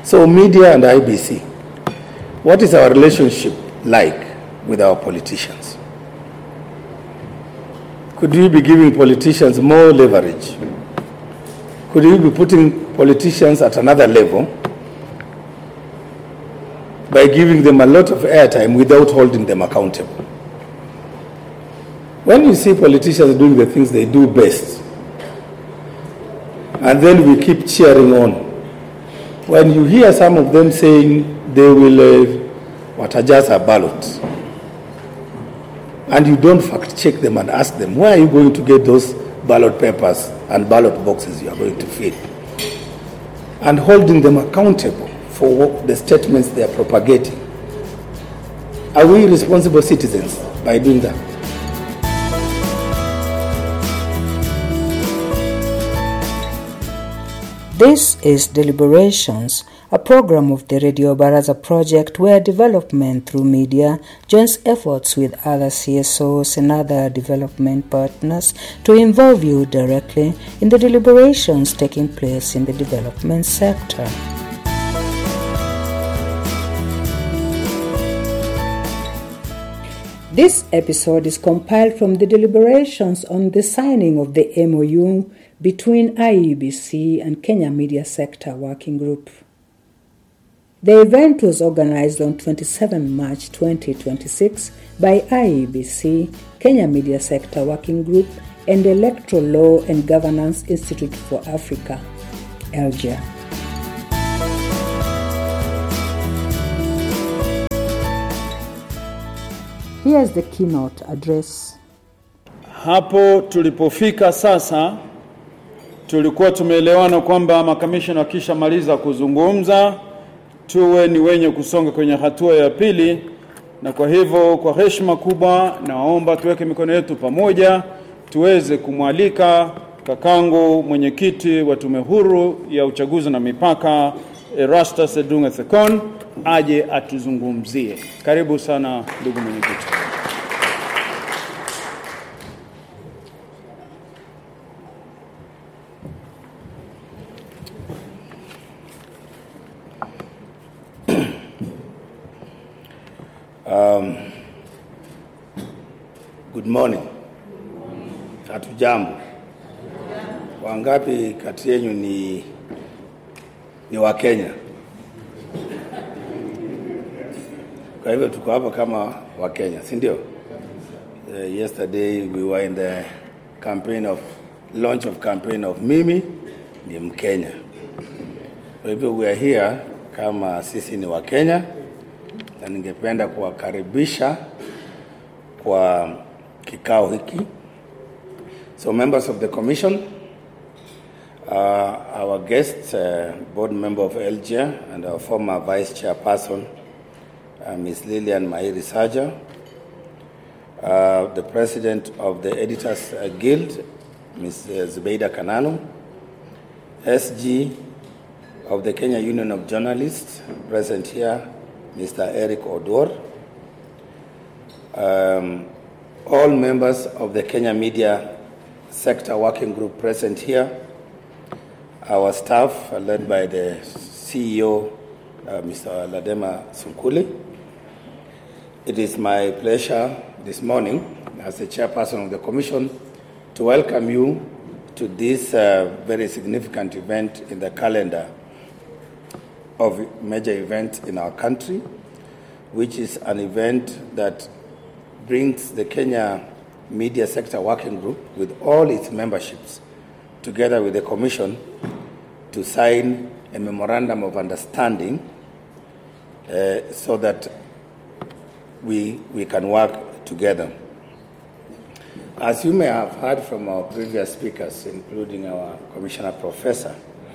So media and IBC, what is our relationship like with our politicians? Could we be giving politicians more leverage? Could we be putting politicians at another level by giving them a lot of airtime without holding them accountable? When you see politicians doing the things they do best, and then we keep cheering on, when you hear some of them saying they will adjust a ballot, and you don't fact check them and ask them, where are you going to get those ballot papers and ballot boxes you are going to fill? And holding them accountable for the statements they are propagating. Are we responsible citizens by doing that? This is Deliberations, a program of the Radio Baraza project where development through media joins efforts with other CSOs and other development partners to involve you directly in the deliberations taking place in the development sector. This episode is compiled from the deliberations on the signing of the MOU between IEBC and Kenya Media Sector Working Group. The event was organized on 27 March 2026 by IEBC, Kenya Media Sector Working Group, and Electoral Law and Governance Institute for Africa, ELGIA. Here's the keynote address. Hapo tulipofika sasa, tulikuwa tumeelewana kwamba makamishna wakishamaliza kuzungumza tuwe ni wenye kusonga kwenye hatua ya pili, na kwa hivyo kwa heshima kubwa naomba tuweke mikono yetu pamoja tuweze kumwalika kakangu mwenyekiti wa Tume Huru ya Uchaguzi na Mipaka Erastus Edunga Thekon aje atuzungumzie. Karibu sana ndugu mwenyekiti. Good morning. Hatujambo. Wangapi kati yenu ni wa Kenya? Kwa hivyo tuko hapa kama wa Kenya, si ndio? Yesterday we were in the launch of campaign of Mimi ni Mkenya. Kwa hivyo we are here kama sisi ni wa Kenya, na ningependa kuwakaribisha kwa kikao hiki. So members of the commission, our guest, board member of ELGIA and our former vice chairperson, Ms. Lilian Mairi Saja, the president of the Editors Guild, Ms. Zubeida Kananu, SG of the Kenya Union of Journalists, present here, Mr. Eric Odor, all members of the Kenya Media Sector Working Group present here, our staff led by the CEO, Mr. Ladema Sunkuli. It is my pleasure this morning, as the chairperson of the commission, to welcome you to this very significant event in the calendar of major events in our country, which is an event that brings the Kenya Media Sector Working Group with all its memberships together with the commission to sign a memorandum of understanding so that we can work together. As you may have heard from our previous speakers, including our Commissioner Professor,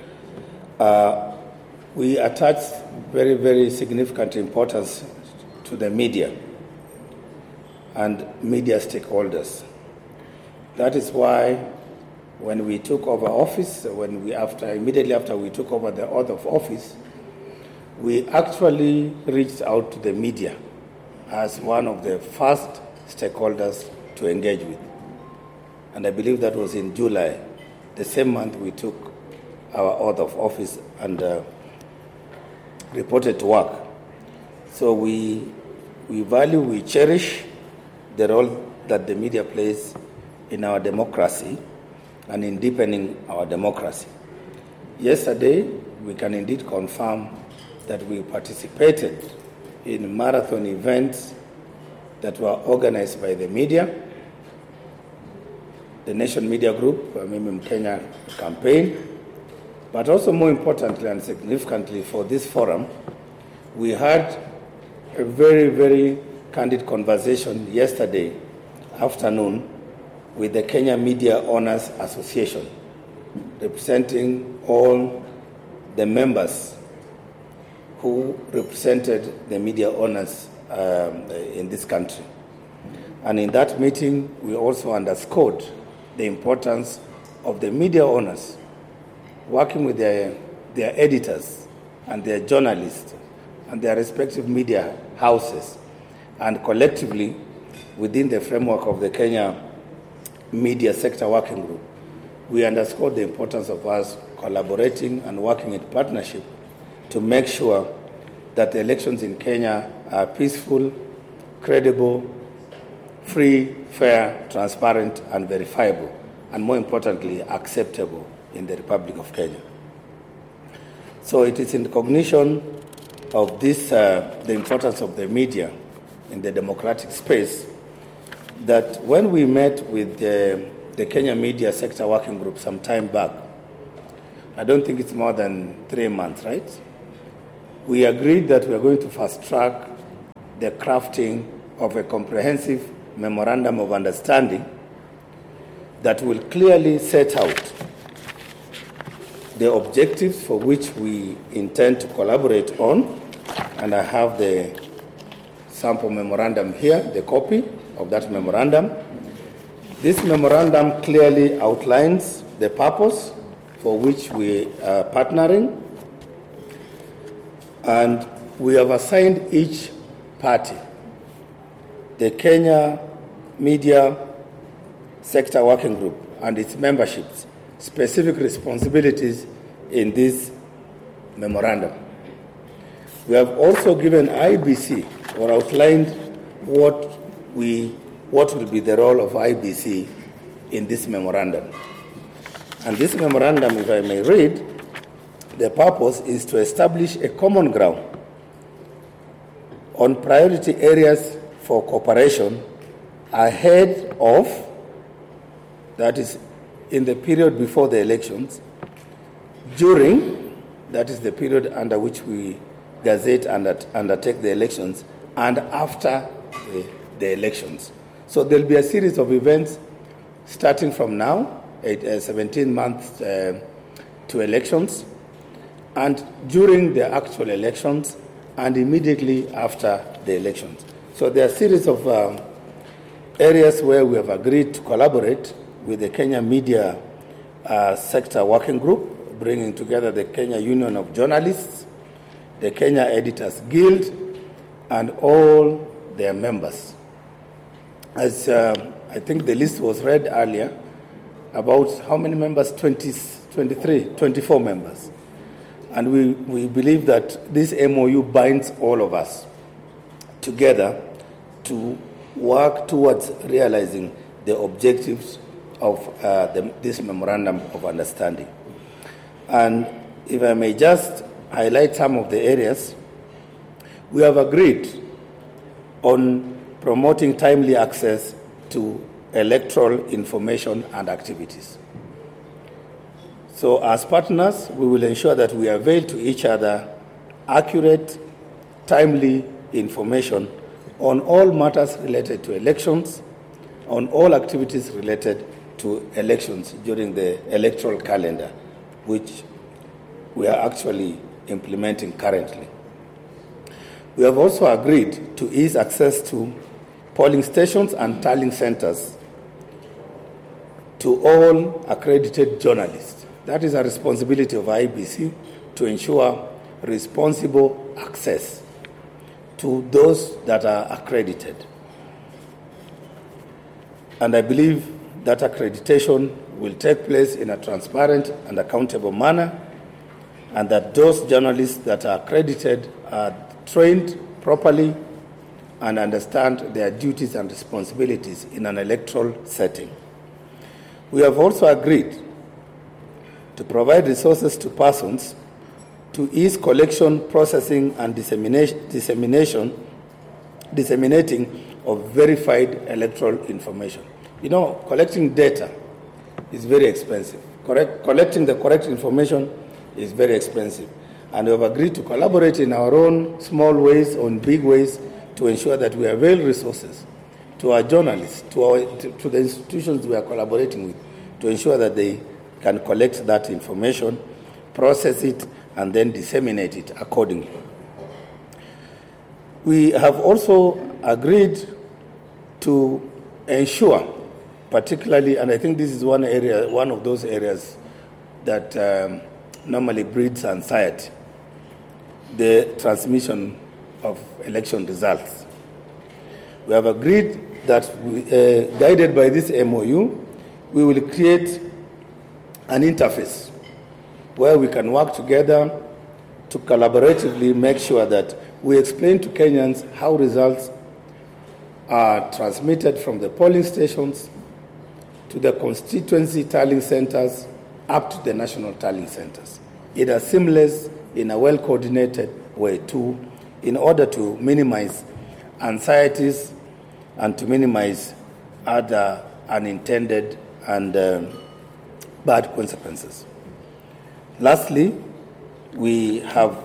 we attach very, very significant importance to the media and media stakeholders. That is why when we took over office, immediately after we took over the oath of office, we actually reached out to the media as one of the first stakeholders to engage with. And I believe that was in July, the same month we took our oath of office, and reported to work. So we value, we cherish the role that the media plays in our democracy and in deepening our democracy. Yesterday, we can indeed confirm that we participated in marathon events that were organized by the media, the Nation Media Group, Mimi Kenya campaign, but also more importantly and significantly for this forum, we had a very, very candid conversation yesterday afternoon with the Kenya Media Owners Association, representing all the members who represented the media owners in this country. And in that meeting, we also underscored the importance of the media owners working with their editors and their journalists and their respective media houses, and collectively within the framework of the Kenya Media Sector Working Group, we underscored the importance of us collaborating and working in partnership to make sure that the elections in Kenya are peaceful, credible, free, fair, transparent, and verifiable, and more importantly, acceptable in the Republic of Kenya. So it is in cognition of this, the importance of the media in the democratic space, that when we met with the Kenya Media Sector Working Group some time back, I don't think it's more than 3 months, right? We agreed that we are going to fast track the crafting of a comprehensive memorandum of understanding that will clearly set out the objectives for which we intend to collaborate on. And I have the sample memorandum here, the copy of that memorandum. This memorandum clearly outlines the purpose for which we are partnering, and we have assigned each party, the Kenya Media Sector Working Group and its memberships, specific responsibilities in this memorandum. We have also given IBC, or outlined what will be the role of IBC in this memorandum. And this memorandum, if I may read, the purpose is to establish a common ground on priority areas for cooperation ahead of, that is, in the period before the elections, during, that is the period under which we gazette and undertake the elections, and after the elections. So there'll be a series of events starting from now, 17 months to elections, and during the actual elections, and immediately after the elections. So there are a series of areas where we have agreed to collaborate with the Kenya Media Sector Working Group, bringing together the Kenya Union of Journalists, the Kenya Editors Guild, and all their members. As I think the list was read earlier, about how many members? 24 members. And we believe that this MOU binds all of us together to work towards realizing the objectives of this Memorandum of Understanding. And if I may just highlight some of the areas, we have agreed on promoting timely access to electoral information and activities. So as partners, we will ensure that we avail to each other accurate, timely information on all matters related to elections, on all activities related to elections during the electoral calendar, which we are actually implementing currently. We have also agreed to ease access to polling stations and tallying centers to all accredited journalists. That is a responsibility of IBC to ensure responsible access to those that are accredited. And I believe that accreditation will take place in a transparent and accountable manner, and that those journalists that are accredited are trained properly and understand their duties and responsibilities in an electoral setting. We have also agreed to provide resources to persons to ease collection, processing, and disseminating of verified electoral information. You know, collecting data is very expensive. Collecting the correct information is very expensive. And we have agreed to collaborate in our own small ways or in big ways to ensure that we avail resources to our journalists, to the institutions we are collaborating with, to ensure that they can collect that information, process it, and then disseminate it accordingly. We have also agreed to ensure, particularly, and I think this is one of those areas that normally breeds anxiety, the transmission of election results. We have agreed that, guided by this MOU, we will create an interface where we can work together to collaboratively make sure that we explain to Kenyans how results are transmitted from the polling stations to the constituency tallying centers up to the national tallying centers in a seamless, in a well-coordinated way too, in order to minimize anxieties and to minimize other unintended and bad consequences. Lastly, we have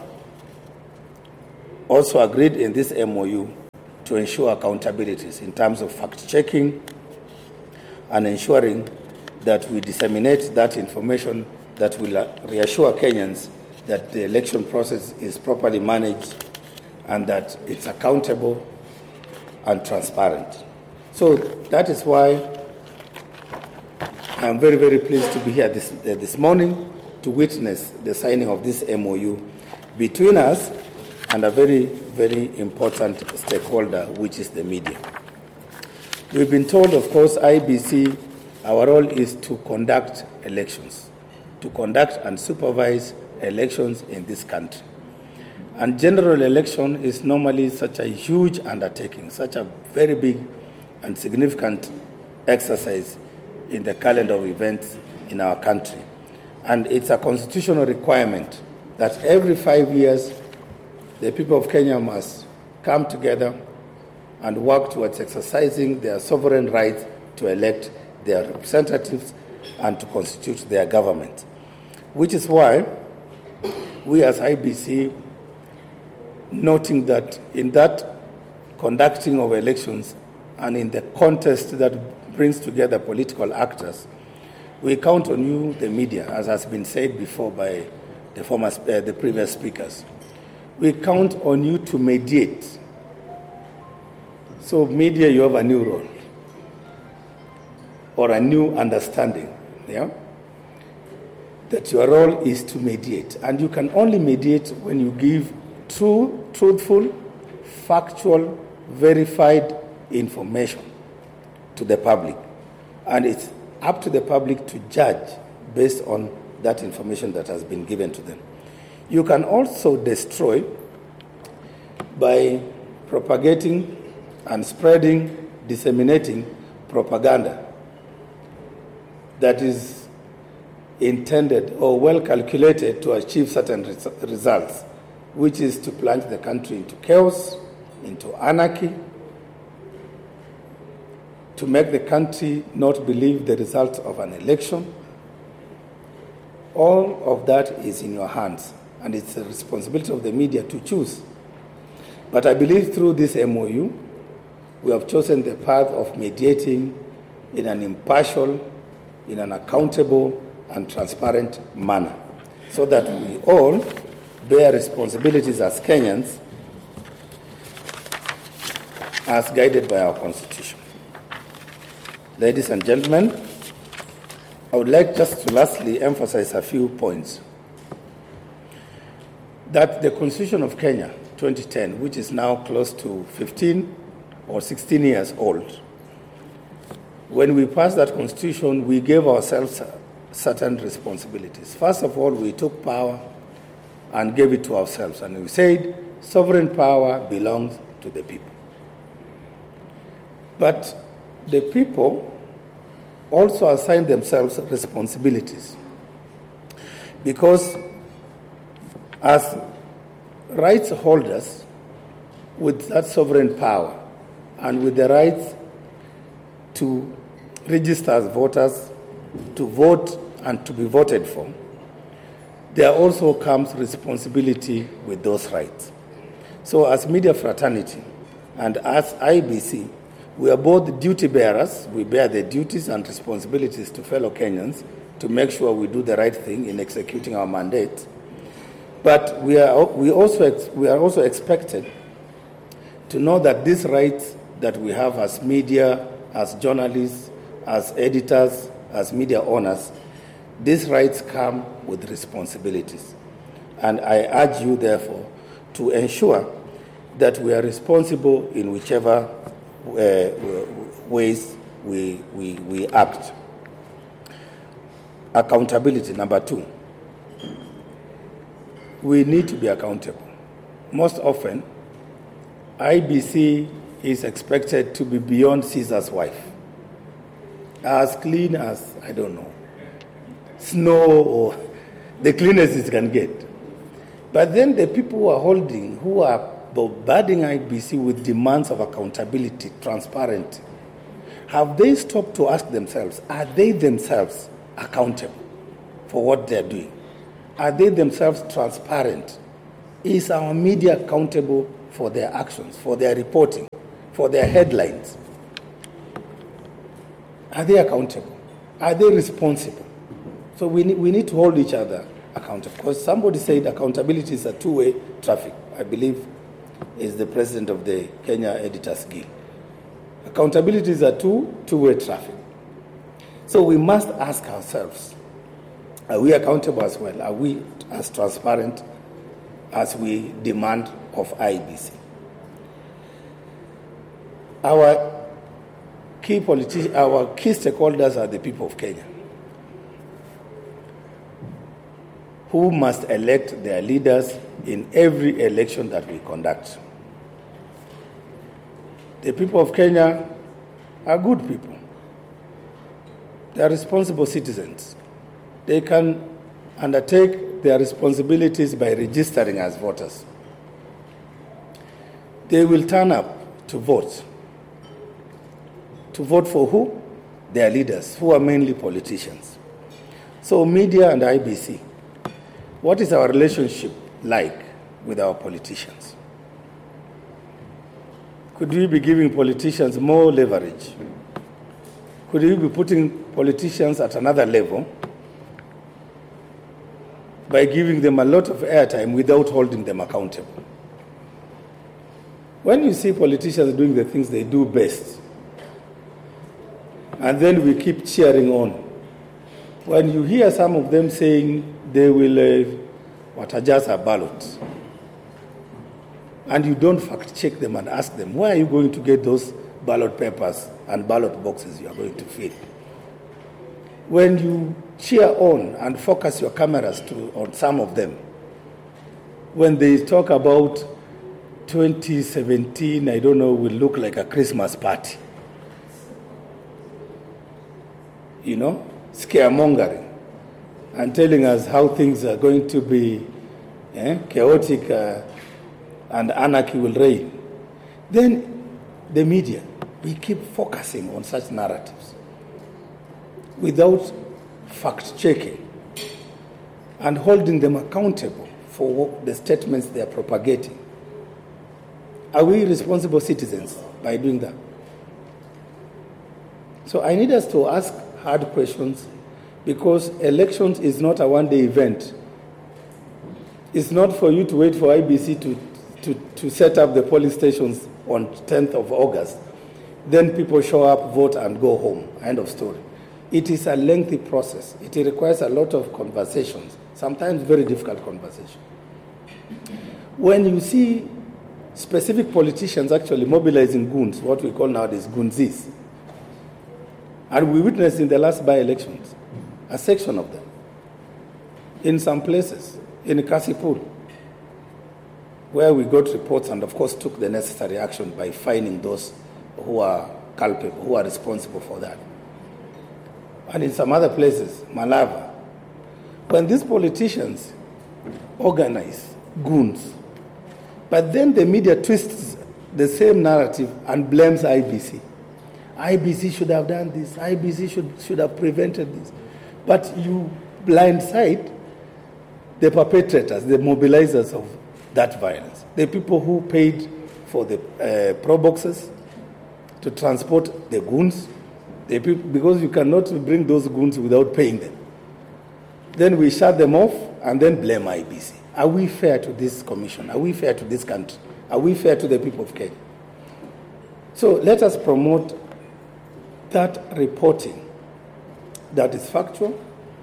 also agreed in this MOU to ensure accountabilities in terms of fact-checking and ensuring that we disseminate that information that will reassure Kenyans that the election process is properly managed and that it's accountable and transparent. So that is why I'm very, very pleased to be here this morning to witness the signing of this MOU between us and a very, very important stakeholder, which is the media. We've been told, of course, IEBC, our role is to conduct elections, to conduct and supervise elections in this country. And general election is normally such a huge undertaking, such a very big and significant exercise in the calendar of events in our country. And it's a constitutional requirement that every 5 years, the people of Kenya must come together and work towards exercising their sovereign right to elect their representatives and to constitute their government. Which is why we as IEBC, noting that in that conducting of elections and in the contest that brings together political actors, we count on you, the media, as has been said before by the previous speakers. We count on you to mediate. So media, you have a new role or a new understanding, yeah? That your role is to mediate. And you can only mediate when you give true, truthful, factual, verified information to the public. And it's up to the public to judge based on that information that has been given to them. You can also destroy by propagating and spreading, disseminating propaganda that is intended or well calculated to achieve certain results, which is to plunge the country into chaos, into anarchy, to make the country not believe the results of an election. All of that is in your hands, and it's the responsibility of the media to choose. But I believe through this MOU, we have chosen the path of mediating in an impartial, in an accountable and transparent manner, so that we all bear responsibilities as Kenyans as guided by our Constitution. Ladies and gentlemen, I would like just to lastly emphasize a few points. That the Constitution of Kenya, 2010, which is now close to 15 or 16 years old, when we passed that Constitution, we gave ourselves certain responsibilities. First of all, we took power and gave it to ourselves. And we said, sovereign power belongs to the people. But the people also assign themselves responsibilities. Because as rights holders with that sovereign power and with the rights to register as voters, to vote and to be voted for, there also comes responsibility with those rights. So as media fraternity and as IEBC, we are both duty bearers. We bear the duties and responsibilities to fellow Kenyans to make sure we do the right thing in executing our mandate. But we are also expected to know that these rights that we have as media, as journalists, as editors, as media owners, these rights come with responsibilities. And I urge you, therefore, to ensure that we are responsible in whichever ways we act. Accountability, number 2. We need to be accountable. Most often, IEBC is expected to be beyond Caesar's wife. As clean as, I don't know, snow or the cleanest it can get. But then the people who are bombarding IEBC with demands of accountability, transparency, have they stopped to ask themselves, are they themselves accountable for what they're doing? Are they themselves transparent? Is our media accountable for their actions, for their reporting, for their headlines? Are they accountable? Are they responsible? So we need to hold each other accountable. Because somebody said accountability is a two-way traffic. I believe is the president of the Kenya Editors Guild. Accountability is a two-way traffic. So we must ask ourselves, are we accountable as well? Are we as transparent as we demand of IEBC? Our key stakeholders are the people of Kenya, who must elect their leaders in every election that we conduct. The people of Kenya are good people. They are responsible citizens. They can undertake their responsibilities by registering as voters. They will turn up to vote. To vote for who? Their leaders, who are mainly politicians. So media and IEBC, what is our relationship like with our politicians? Could we be giving politicians more leverage? Could we be putting politicians at another level by giving them a lot of airtime without holding them accountable? When you see politicians doing the things they do best, and then we keep cheering on, when you hear some of them saying they will adjust a ballot, and you don't fact check them and ask them, where are you going to get those ballot papers and ballot boxes you are going to fill? When you cheer on and focus your cameras on some of them, when they talk about 2017, I don't know, will look like a Christmas party. You know, scaremongering and telling us how things are going to be chaotic and anarchy will reign. Then the media, we keep focusing on such narratives without fact-checking and holding them accountable for the statements they are propagating. Are we responsible citizens by doing that? So I need us to ask hard questions, because elections is not a one-day event. It's not for you to wait for IEBC to set up the polling stations on 10th of August. Then people show up, vote, and go home. End of story. It is a lengthy process. It requires a lot of conversations, sometimes very difficult conversations. When you see specific politicians actually mobilizing goons, what we call nowadays goonsies, and we witnessed in the last by-elections, a section of them, in some places, in Kasipul, where we got reports and, of course, took the necessary action by fining those who are culpable, who are responsible for that. And in some other places, Malava, when these politicians organize goons, but then the media twists the same narrative and blames IBC. IBC should have done this. IBC should have prevented this. But you blindside the perpetrators, the mobilizers of that violence, the people who paid for the pro boxes to transport the goons, the people, because you cannot bring those goons without paying them. Then we shut them off and then blame IBC. Are we fair to this commission? Are we fair to this country? Are we fair to the people of Kenya? So let us promote that reporting that is factual,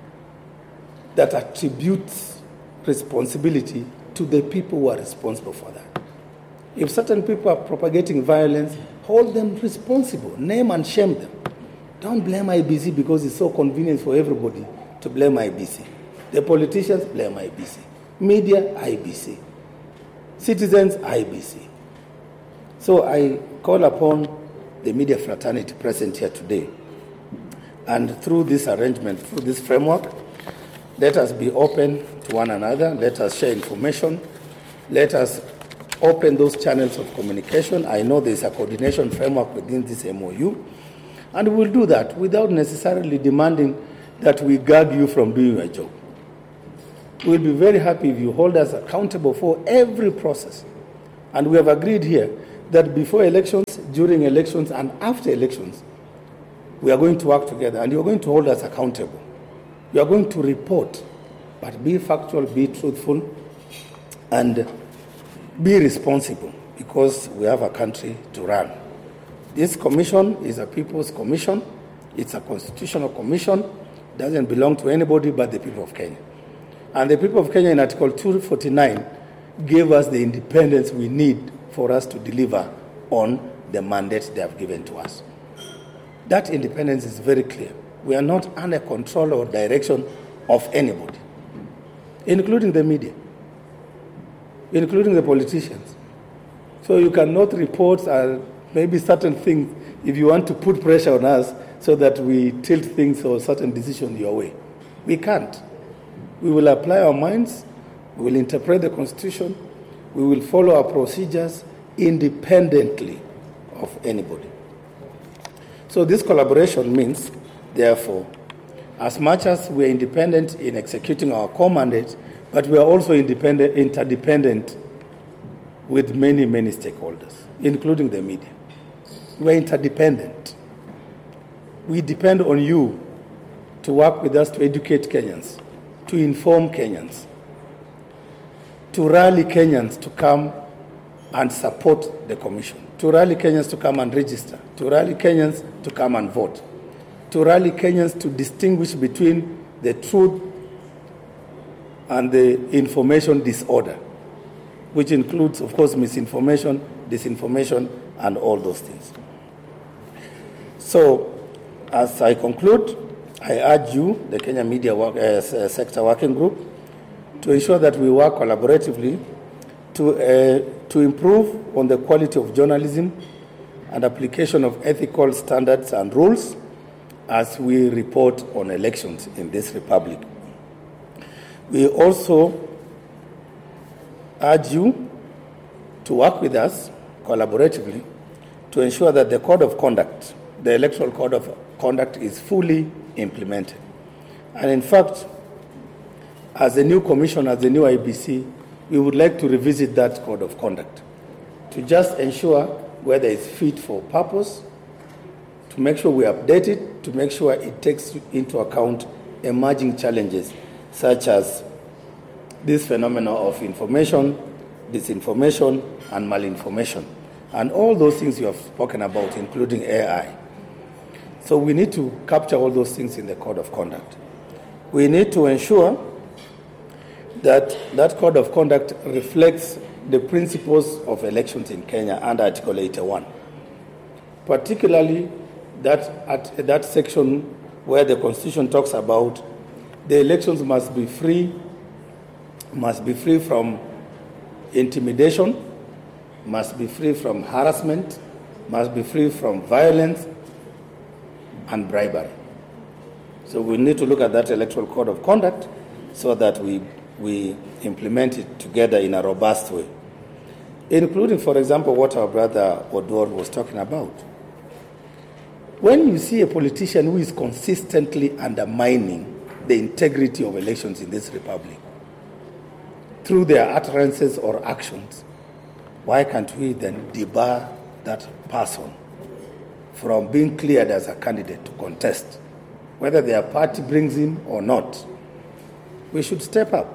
that attributes responsibility to the people who are responsible for that. If certain people are propagating violence, hold them responsible, name and shame them. Don't blame IBC because it's so convenient for everybody to blame IBC. The politicians blame IBC. Media, IBC. Citizens, IBC. So I call upon the media fraternity present here today, and through this arrangement, through this framework, let us be open to one another, let us share information, let us open those channels of communication. I know there is a coordination framework within this MOU, and we will do that without necessarily demanding that we gag you from doing your job. We'll be very happy if you hold us accountable for every process. And we have agreed here that before elections, during elections, and after elections, we are going to work together, and you're going to hold us accountable. You are going to report, but be factual, be truthful, and be responsible, because we have a country to run. This commission is a people's commission. It's a constitutional commission. It doesn't belong to anybody but the people of Kenya. And the people of Kenya in Article 249 gave us the independence we need for us to deliver on the mandate they have given to us. That independence is very clear. We are not under control or direction of anybody, including the media, including the politicians. So you cannot report maybe certain things if you want to put pressure on us so that we tilt things or certain decisions your way. We can't. We will apply our minds, we will interpret the Constitution, we will follow our procedures independently of anybody. So this collaboration means, therefore, as much as we are independent in executing our core mandate, but we are also interdependent with many, many stakeholders, including the media. We are interdependent. We depend on you to work with us to educate Kenyans, to inform Kenyans, to rally Kenyans to come and support the commission, to rally Kenyans to come and register, to rally Kenyans to come and vote, to rally Kenyans to distinguish between the truth and the information disorder, which includes, of course, misinformation, disinformation, and all those things. So, as I conclude, I urge you, the Kenya Media Sector Working Group, to ensure that we work collaboratively to improve on the quality of journalism and application of ethical standards and rules as we report on elections in this republic. We also urge you to work with us collaboratively to ensure that the code of conduct, the electoral code of conduct, is fully implemented. And in fact, as a new commission, as a new IBC, we would like to revisit that code of conduct to just ensure whether it's fit for purpose, to make sure we update it, to make sure it takes into account emerging challenges such as this phenomenon of information, disinformation, and malinformation, and all those things you have spoken about, including AI. So we need to capture all those things in the code of conduct. We need to ensure that that code of conduct reflects the principles of elections in Kenya under Article 81, particularly that section where the Constitution talks about the elections must be free from intimidation, must be free from harassment, must be free from violence and bribery. So we need to look at that electoral code of conduct so that we implement it together in a robust way, including, for example, what our brother Odor was talking about. When you see a politician who is consistently undermining the integrity of elections in this republic through their utterances or actions, why can't we then debar that person from being cleared as a candidate to contest, whether their party brings him or not? We should step up.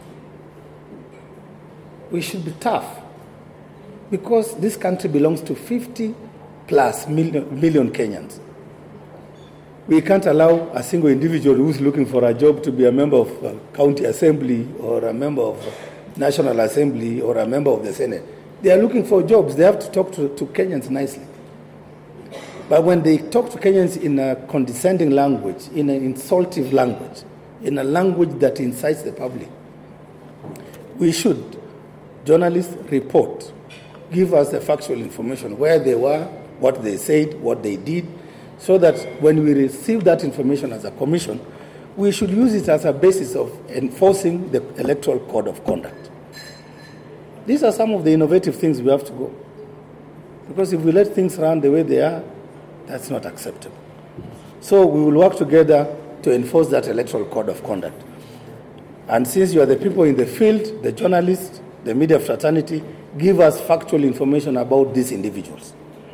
We should be tough, because this country belongs to 50 plus million Kenyans. We can't allow a single individual who's looking for a job to be a member of a county assembly or a member of National Assembly or a member of the Senate. They are looking for jobs. They have to talk to Kenyans nicely. But when they talk to Kenyans in a condescending language, in an insultive language, in a language that incites the public, we should, journalists, report, give us the factual information, where they were, what they said, what they did, so that when we receive that information as a commission, we should use it as a basis of enforcing the electoral code of conduct. These are some of the innovative things we have to go. Because if we let things run the way they are, that's not acceptable. So we will work together to enforce that electoral code of conduct. And since you are the people in the field, the journalists, the media fraternity, give us factual information about these individuals.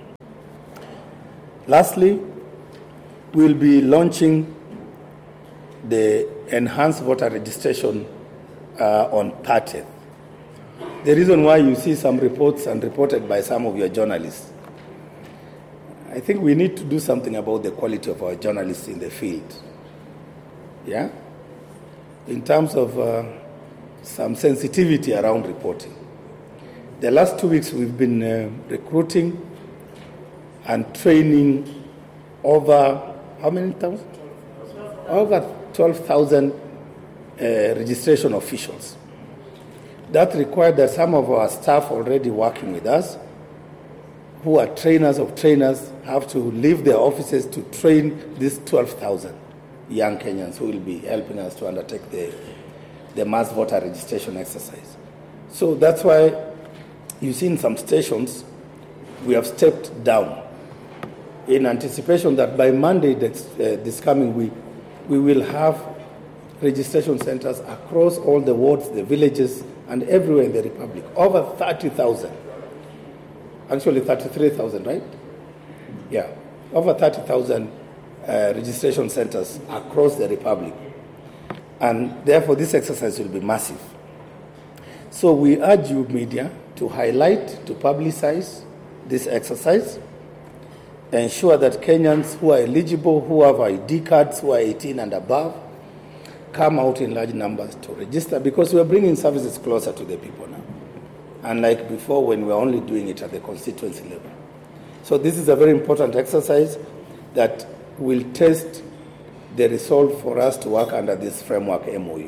Lastly, we will be launching the enhanced voter registration on 30th. The reason why you see some reports and reported by some of your journalists, I think we need to do something about the quality of our journalists in the field. Yeah? In terms of some sensitivity around reporting. The last 2 weeks we've been recruiting and training over, how many thousand? Over 12,000 registration officials. That required that some of our staff already working with us, who are trainers of trainers, have to leave their offices to train these 12,000 young Kenyans who will be helping us to undertake the mass voter registration exercise. So that's why you see in some stations we have stepped down in anticipation that by Monday this coming week we will have registration centers across all the wards, the villages, and everywhere in the Republic. Over 30,000. Actually 33,000, right? Yeah. Over 30,000 registration centers across the Republic. And therefore this exercise will be massive. So we urge you, media, to highlight, to publicize this exercise, ensure that Kenyans who are eligible, who have ID cards, who are 18 and above, come out in large numbers to register, because we're bringing services closer to the people now, unlike before when we were only doing it at the constituency level. So this is a very important exercise that will test the resolve for us to work under this framework MOU.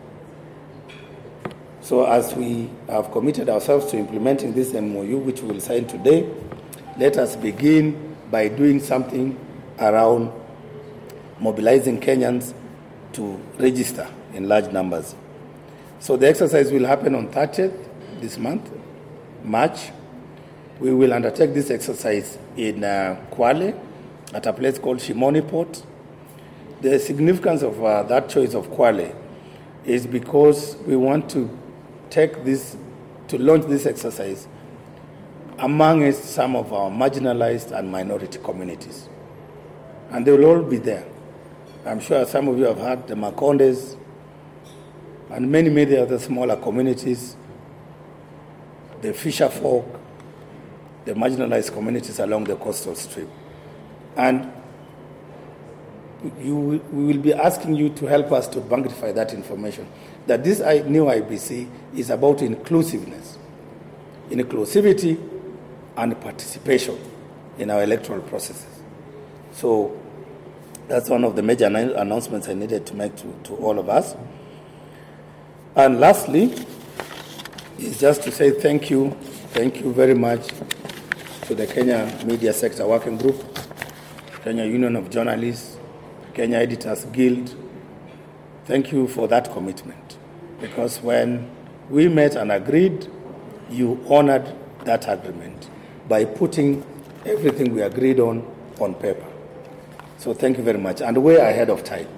So as we have committed ourselves to implementing this MOU, which we will sign today, let us begin by doing something around mobilizing Kenyans to register in large numbers. So the exercise will happen on 30th this month, March. We will undertake this exercise in Kwale at a place called Shimoni Port. The significance of that choice of Kwale is because we want to launch this exercise among some of our marginalized and minority communities. And they will all be there. I'm sure some of you have heard the Makondes and many other smaller communities, the fisher folk, the marginalized communities along the coastal strip. And we will be asking you to help us to magnify that information, that this new IBC is about inclusiveness, inclusivity and participation in our electoral processes. So that's one of the major announcements I needed to make to all of us. And lastly, is just to say thank you very much to the Kenya Media Sector Working Group, Kenya Union of Journalists, Kenya Editors Guild. Thank you for that commitment, because when we met and agreed, you honored that agreement by putting everything we agreed on paper. So thank you very much, and we're ahead of time.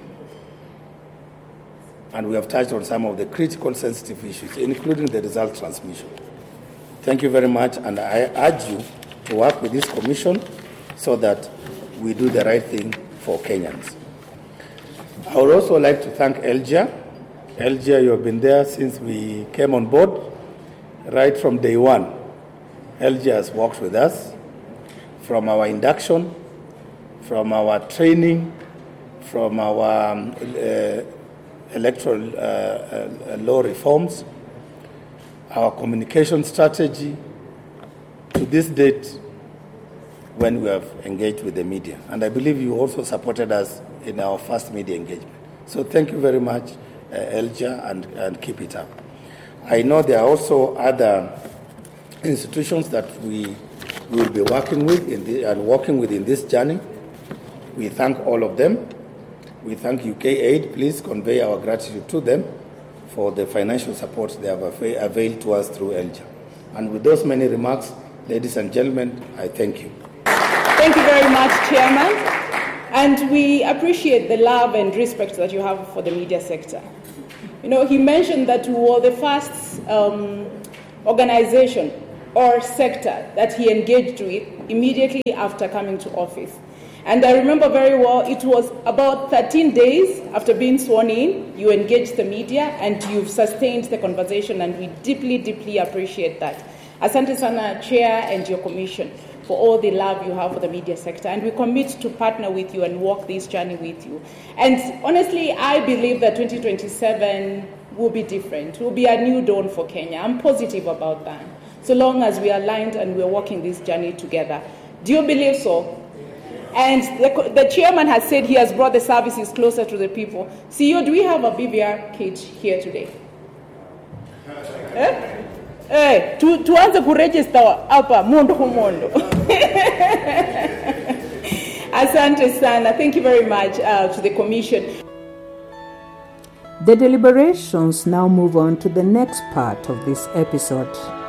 And we have touched on some of the critical sensitive issues, including the result transmission. Thank you very much, and I urge you to work with this commission so that we do the right thing for Kenyans. I would also like to thank Elgia. Elgia, you have been there since we came on board, right from day one. Elgia has worked with us from our induction, from our training, from our electoral law reforms, our communication strategy, to this date when we have engaged with the media. And I believe you also supported us in our first media engagement. So thank you very much, Elgia, and keep it up. I know there are also other institutions that we will be working with in this journey. We thank all of them. We thank UK Aid. Please convey our gratitude to them for the financial support they have availed to us through Elgia. And with those many remarks, ladies and gentlemen, I thank you. Thank you very much, Chairman. And we appreciate the love and respect that you have for the media sector. You know, he mentioned that we were the first organization or sector that he engaged with immediately after coming to office. And I remember very well, it was about 13 days after being sworn in, you engaged the media and you've sustained the conversation, and we deeply, deeply appreciate that. Asante sana, Chair, and your commission for all the love you have for the media sector, and we commit to partner with you and walk this journey with you. And honestly, I believe that 2027 will be different, will be a new dawn for Kenya. I'm positive about that, so long as we are aligned and we're walking this journey together. Do you believe so? And the chairman has said he has brought the services closer to the people. CEO, do we have a BVR kit here today? Tuanze kuregister hapa mondo humondo. Asante sana. Thank you very much to the commission. The deliberations now move on to the next part of this episode.